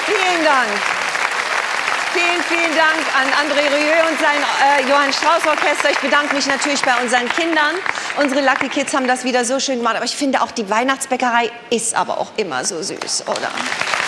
Vielen Dank. Vielen Dank an André Rieu und sein Johann Strauss Orchester. Ich bedanke mich natürlich bei unseren Kindern. Unsere Lucky Kids haben das wieder so schön gemacht. Aber ich finde auch, die Weihnachtsbäckerei ist aber auch immer so süß, oder?